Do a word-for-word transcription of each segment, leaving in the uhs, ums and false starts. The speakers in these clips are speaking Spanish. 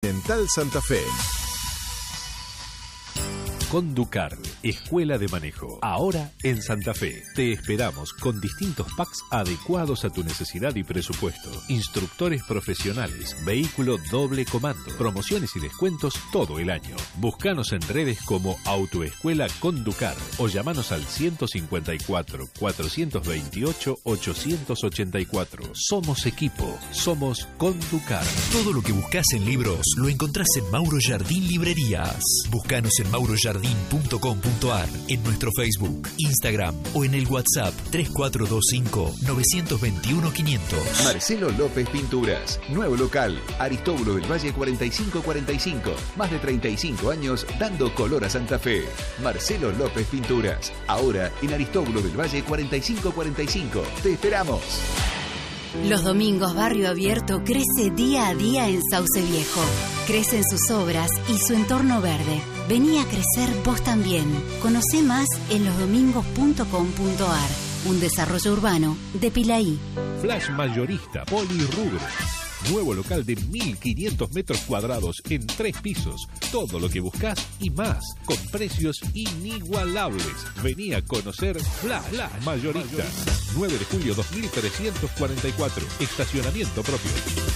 Continental Santa Fe. Conducar, Escuela de Manejo. Ahora en Santa Fe. Te esperamos con distintos packs adecuados a tu necesidad y presupuesto. Instructores profesionales, vehículo doble comando, promociones y descuentos todo el año. Búscanos en redes como Autoescuela Conducar o llamanos al ciento cincuenta y cuatro, cuatrocientos veintiocho, ochocientos ochenta y cuatro. Somos equipo, somos Conducar. Todo lo que buscas en libros lo encontrás en Mauro Jardín Librerías. Búscanos en mauro jardín punto com punto ar, en nuestro Facebook, Instagram o en el WhatsApp tres cuatro dos cinco, nueve dos uno, quinientos. Marcelo López Pinturas, nuevo local, Aristóbulo del Valle cuarenta y cinco cuarenta y cinco, más de treinta y cinco años dando color a Santa Fe. Marcelo López Pinturas, ahora en Aristóbulo del Valle cuarenta y cinco cuarenta y cinco. Te esperamos. Los domingos Barrio Abierto crece día a día en Sauce Viejo. Crecen sus obras y su entorno verde. Vení a crecer vos también. Conocé más en los domingos punto com punto ar. Un desarrollo urbano de Pilaí. Flash Mayorista Polirrubro. Nuevo local de mil quinientos metros cuadrados en tres pisos. Todo lo que buscas y más, con precios inigualables. Vení a conocer Flash, Flash Mayorista. nueve de julio dos mil trescientos cuarenta y cuatro. Estacionamiento propio.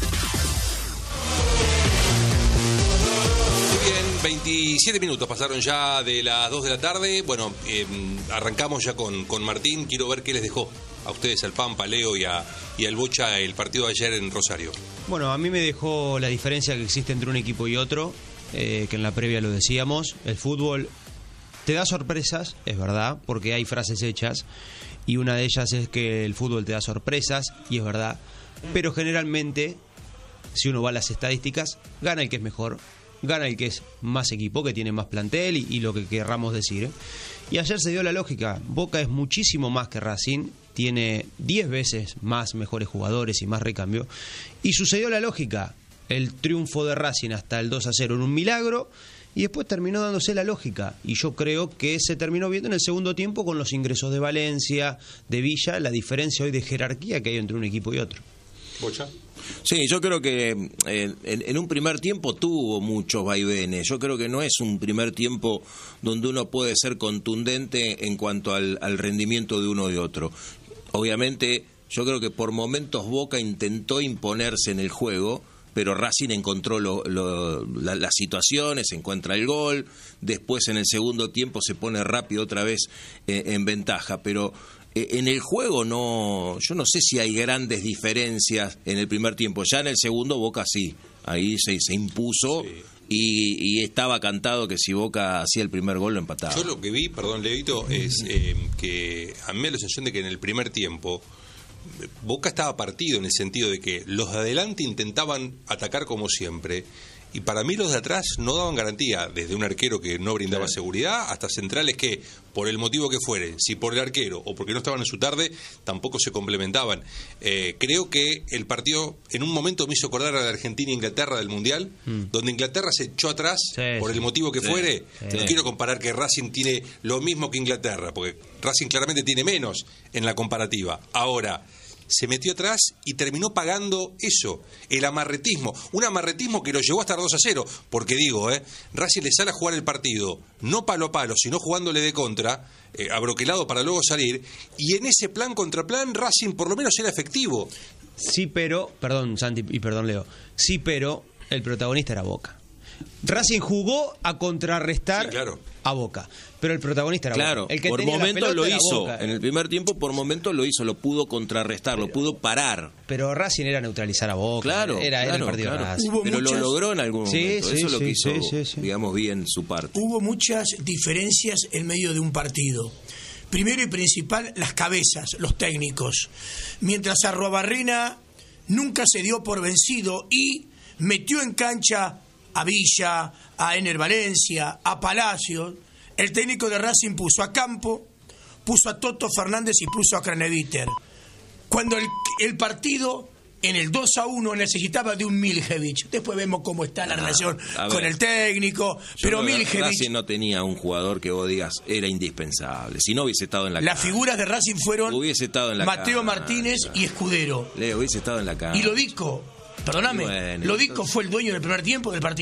Muy bien, veintisiete minutos pasaron ya de las dos de la tarde. Bueno, eh, arrancamos ya con, con Martín. Quiero ver qué les dejó a ustedes, al Pampa, Leo y, a, y al Bocha el partido de ayer en Rosario. Bueno, a mí me dejó la diferencia que existe entre un equipo y otro, eh, que en la previa lo decíamos. El fútbol te da sorpresas, es verdad, porque hay frases hechas, y una de ellas es que el fútbol te da sorpresas, y es verdad, pero generalmente, si uno va a las estadísticas, gana el que es mejor, gana el que es más equipo, que tiene más plantel y, y lo que querramos decir, ¿eh? Y ayer se dio la lógica. Boca es muchísimo más que Racing, tiene diez veces más mejores jugadores y más recambio, y sucedió la lógica. El triunfo de Racing hasta el dos a cero en un milagro, y después terminó dándose la lógica, y yo creo que se terminó viendo en el segundo tiempo con los ingresos de Valencia, de Villa, la diferencia hoy de jerarquía que hay entre un equipo y otro. ¿Bocha? Sí, yo creo que eh, en, en un primer tiempo tuvo muchos vaivenes. Yo creo que no es un primer tiempo donde uno puede ser contundente en cuanto al, al rendimiento de uno y otro. Obviamente, yo creo que por momentos Boca intentó imponerse en el juego, pero Racing encontró lo, lo, la, las situaciones, encuentra el gol, después en el segundo tiempo se pone rápido otra vez eh, en ventaja, pero en el juego no, yo no sé si hay grandes diferencias en el primer tiempo. Ya en el segundo Boca sí, ahí se, se impuso, sí. y, y estaba cantado que si Boca hacía el primer gol lo empataba. Yo lo que vi, perdón Leito, es eh, que a mí me da la sensación de que en el primer tiempo Boca estaba partido, en el sentido de que los de adelante intentaban atacar como siempre, y para mí los de atrás no daban garantía, desde un arquero que no brindaba sí. seguridad, hasta centrales que, por el motivo que fuere, si por el arquero o porque no estaban en su tarde, tampoco se complementaban. Eh, creo que el partido en un momento me hizo acordar a la Argentina-Inglaterra del Mundial, mm. donde Inglaterra se echó atrás sí, por el motivo que sí, fuere. Sí. No quiero comparar que Racing tiene lo mismo que Inglaterra, porque Racing claramente tiene menos en la comparativa. Ahora, se metió atrás y terminó pagando eso, el amarretismo, un amarretismo que lo llevó a estar dos a cero, porque digo, eh, Racing le sale a jugar el partido, no palo a palo, sino jugándole de contra, eh, abroquelado para luego salir, y en ese plan contra plan Racing por lo menos era efectivo. Sí, pero, perdón Santi y perdón Leo, sí, pero el protagonista era Boca. Racing jugó a contrarrestar sí, claro. a Boca, pero el protagonista era claro, Boca. El que por tenía momentos lo hizo, Boca. En el primer tiempo por momentos lo hizo, lo pudo contrarrestar, pero, lo pudo parar. Pero Racing era neutralizar a Boca, claro, era, claro, era el partido claro. de Racing. Pero muchas... lo logró en algún sí, momento, sí, eso es lo sí, que hizo, sí, sí, sí. digamos, bien su parte. Hubo muchas diferencias en medio de un partido. Primero y principal, las cabezas, los técnicos. Mientras Arruabarrena nunca se dio por vencido y metió en cancha a Villa, a Ener Valencia, a Palacios, el técnico de Racing puso a Campo, puso a Toto Fernández y puso a Craneviter. Cuando el, el partido en el dos a uno necesitaba de un Miljevic. Después vemos cómo está la ah, relación con el técnico, pero Miljevic... Racing no tenía un jugador que vos digas era indispensable, si no hubiese estado en la Las cara. figuras de Racing fueron hubiese estado en la Mateo cara. Martínez y Escudero. Leo hubiese estado en la cara. Y Lodico, perdóname, bueno, Lodico entonces... fue el dueño del primer tiempo del partido.